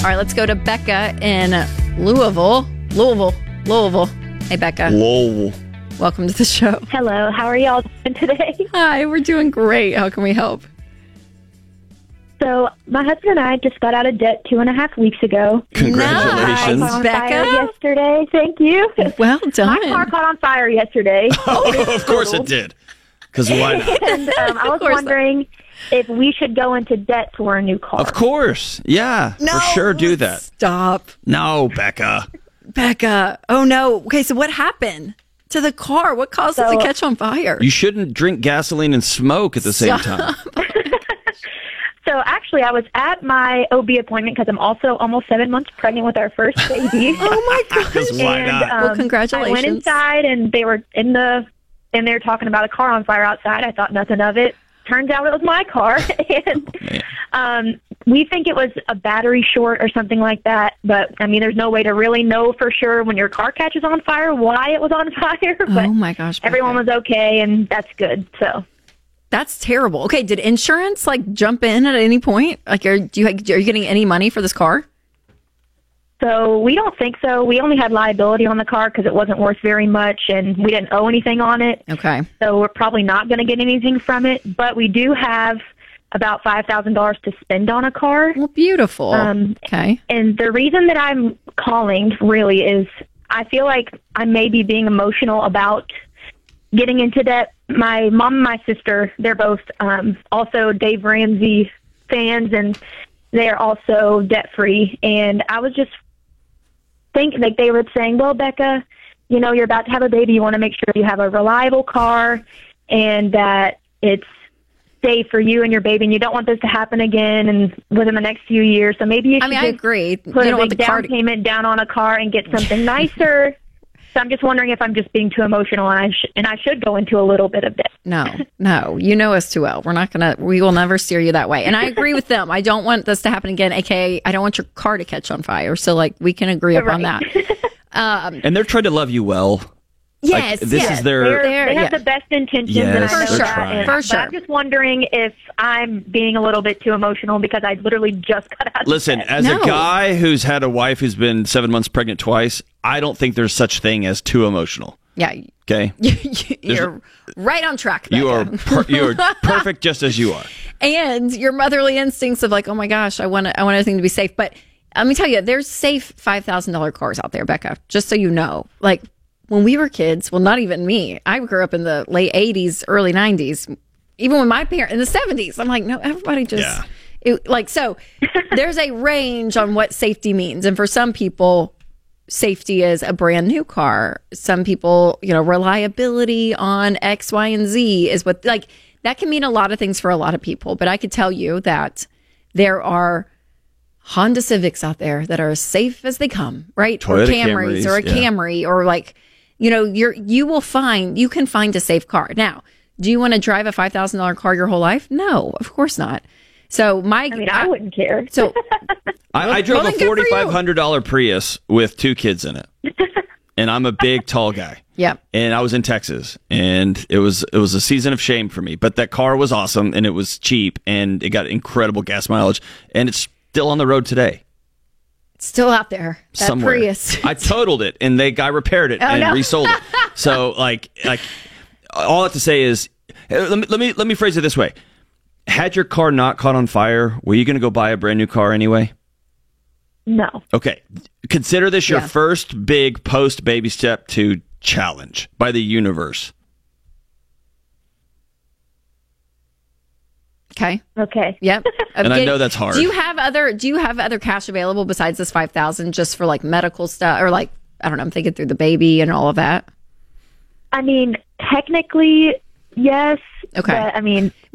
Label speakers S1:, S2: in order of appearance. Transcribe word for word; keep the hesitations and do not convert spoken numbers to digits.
S1: right, let's go to Becca in Louisville. Louisville. Louisville. Hey, Becca.
S2: Whoa.
S1: Welcome to the show.
S3: Hello. How are y'all doing today?
S1: Hi, we're doing great. How can we help?
S3: So my husband and I just got out of debt two and a half weeks ago.
S2: Congratulations.
S1: Nice.
S3: On
S1: Becca?
S3: fire yesterday. Thank you.
S1: Well done.
S3: My car caught on fire yesterday.
S2: Oh, of course it did. Because why not?
S3: And um, I was
S1: course
S3: wondering if we should go into debt for a new car.
S2: Of course. Yeah. For sure do that.
S1: Stop.
S2: No, Becca.
S1: Becca. Oh, no. Okay, so what happened to the car? What caused it
S3: So-
S1: to catch on fire?
S2: You shouldn't drink gasoline and smoke at the same time.
S3: So actually, I was at my O B appointment because I'm also almost seven months pregnant with our first baby.
S1: Oh, my gosh.
S2: Because why
S3: and,
S2: not?
S3: um,
S1: Well, congratulations.
S3: I went inside and they were in the, and they were talking about a car on fire outside. I thought nothing of it. Turns out it was my car. and um, we think it was a battery short or something like that. But, I mean, there's no way to really know for sure when your car catches on fire why it was on fire. But
S1: Oh, my gosh. Becca.
S3: everyone was okay, and that's good. So.
S1: That's terrible. Okay, did insurance like jump in at any point? Like, are do you are you getting any money for this car?
S3: So we don't think so. We only had liability on the car because it wasn't worth very much, and we didn't owe anything on it.
S1: Okay.
S3: So we're probably not going to get anything from it. But we do have about five thousand dollars to spend on a car.
S1: Well, beautiful.
S3: Um,
S1: okay.
S3: And the reason that I'm calling really is I feel like I may be being emotional about getting into debt. My mom and my sister, they're both um, also Dave Ramsey fans, and they're also debt-free. And I was just thinking, like they were saying, well, Becca, you know, you're about to have a baby. You want to make sure you have a reliable car and that it's safe for you and your baby, and you don't want this to happen again and within the next few years. So maybe you should
S1: I mean, I
S3: just
S1: agree. You
S3: put
S1: don't
S3: a
S1: want
S3: big
S1: the car
S3: down
S1: to...
S3: payment down on a car and get something nicer. So I'm just wondering if I'm just being too emotional, and I sh- and I should go into a little bit of debt.
S1: No, no, you know us too well. We're not gonna. We will never steer you that way. And I agree with them. I don't want this to happen again. A K A, I don't want your car to catch on fire. So like, we can agree upon
S3: Right.
S1: that. Um,
S2: And they're trying to love you well.
S1: yes,
S2: this
S1: yes.
S2: is their-
S3: They're,
S1: They're-
S3: they have
S1: yeah.
S3: the best intentions,
S2: Yes,
S3: and I know
S1: they're
S3: that.
S2: trying.
S3: And,
S1: For
S3: but
S1: sure.
S3: I'm just wondering if I'm being a little bit too emotional because I literally just got out.
S2: Listen,
S3: of debt.
S2: as
S1: No.
S2: a guy who's had a wife who's been seven months pregnant twice, I don't think there's such thing as too emotional.
S1: Yeah,
S2: Okay?
S1: you're right on track.
S2: You are
S1: Becca.
S2: per- you are perfect just as you are.
S1: And your motherly instincts of like, oh my gogosh, I want I want everything to be safe. But let me tell you, there's safe five thousand dollar cars out there, Becca. Just so you know, like when we were kids, well, not even me. I grew up in the late eighties, early nineties. Even when my parents in the seventies, I'm like, no, everybody just
S2: Yeah.
S1: it, like so. There's a range on what safety means, and for some people, safety is a brand new car. Some people, you know, reliability on X, Y, and Z is what like that can mean a lot of things for a lot of people. But I could tell you that there are Honda Civics out there that are as safe as they come, right?
S2: Toyota
S1: or Camrys,
S2: Camrys,
S1: or a
S2: yeah.
S1: Camry, or like, you know, you're you will find you can find a safe car. Now, do you want to drive a five thousand dollar car your whole life? No, of course not. So my,
S3: I mean, I wouldn't care.
S1: so
S2: I, I
S1: Well,
S2: drove
S1: then
S2: a
S1: good for you.
S2: forty-five hundred dollars Prius with two kids in it. And I'm a big, tall guy.
S1: yeah.
S2: And I was in Texas, and it was it was a season of shame for me. But that car was awesome, and it was cheap, and it got incredible gas mileage, and it's still on the road today.
S1: Still out there. That
S2: somewhere.
S1: Prius.
S2: I totaled it, and the guy repaired it and
S1: no.
S2: resold it. So, like, like all I have to say is, uh, let me let me let me phrase it this way: had your car not caught on fire, were you going to go buy a brand new car anyway?
S3: No.
S2: Okay, consider this your
S1: Yeah.
S2: first big post baby step to challenge by the universe.
S1: Okay.
S3: Okay.
S1: Yep.
S2: And I know that's hard.
S1: Do you have other do you have other cash available besides this five thousand just for like medical stuff or like I don't know, I'm thinking through the baby and all of that?
S3: I mean, technically, yes.
S1: Okay.
S3: But, I mean,